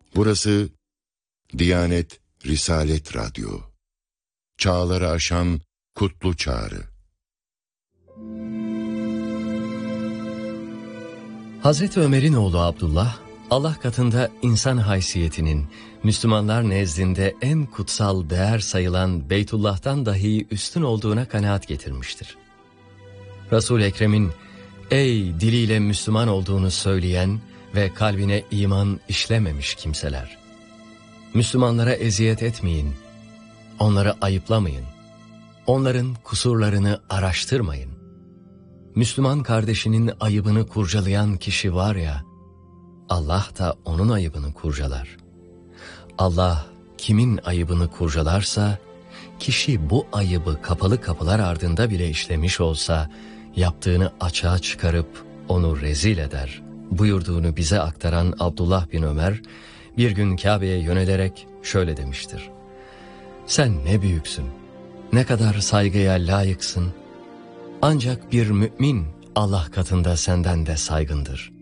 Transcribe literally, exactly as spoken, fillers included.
Burası Diyanet Risalet Radyo. Çağları aşan kutlu çağrı. Hazreti Ömer'in oğlu Abdullah, Allah katında insan haysiyetinin Müslümanlar nezdinde en kutsal değer sayılan Beytullah'tan dahi üstün olduğuna kanaat getirmiştir. Resul-i Ekrem'in ey diliyle Müslüman olduğunu söyleyen ve kalbine iman işlememiş kimseler, Müslümanlara eziyet etmeyin, onları ayıplamayın, onların kusurlarını araştırmayın. Müslüman kardeşinin ayıbını kurcalayan kişi var ya, Allah da onun ayıbını kurcalar. Allah kimin ayıbını kurcalarsa, kişi bu ayıbı kapalı kapılar ardında bile işlemiş olsa, yaptığını açığa çıkarıp onu rezil eder buyurduğunu bize aktaran Abdullah bin Ömer, bir gün Kabe'ye yönelerek şöyle demiştir: sen ne büyüksün, ne kadar saygıya layıksın, ancak bir mümin Allah katında senden de saygındır.